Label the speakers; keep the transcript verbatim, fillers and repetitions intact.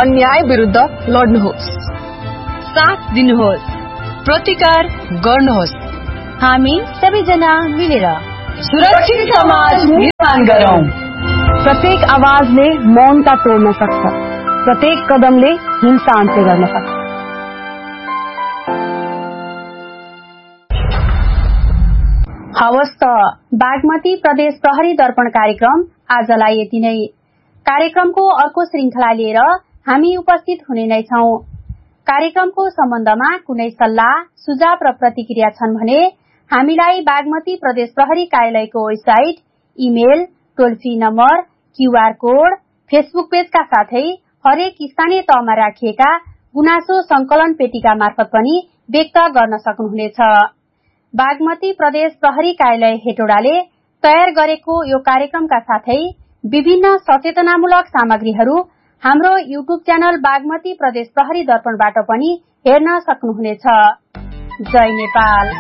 Speaker 1: अन्याय विरुद्ध लड्नुहोस्,
Speaker 2: साथ दिनुहोस्, प्रतिकार गर्नुहोस्।
Speaker 3: हामी सबैजना मिलेर
Speaker 1: सुरक्षित समाज निर्माण गरौं।
Speaker 4: प्रत्येक आवाजले मौनता तोड्न सक्छ, प्रत्येक कदमले हिंसा अन्त्य गर्न सक्छ।
Speaker 3: हवस् त, बागमती प्रदेश प्रहरी दर्पण कार्यक्रम आजलाई यति नै। कार्यक्रमको अर्को श्रृंखला लिएर हामी उपस्थित हुने नै छौं। कार्यक्रमको सम्बन्धमा कुनै सल्लाह, सुझाव र प्रतिक्रिया छन् भने हामीलाई बागमती प्रदेश प्रहरी कार्यालयको वेबसाइट, इमेल, टोल free number, QR code, Facebook पेजका साथै हरेक स्थानीय तहमा राखिएका गुनासो संकलन पेटिका मार्फत पनि व्यक्त गर्न सक्नुहुनेछ। बागमती प्रदेश प्रहरी कार्यालय हेटौडाले तयार गरेको यो कार्यक्रमका साथै विभिन्न सचेतनामूलक सामग्रीहरू हाम्रो युट्युब च्यानल बागमती प्रदेश प्रहरी दर्पणबाट पनि हेर्न सक्नुहुनेछ। जय नेपाल।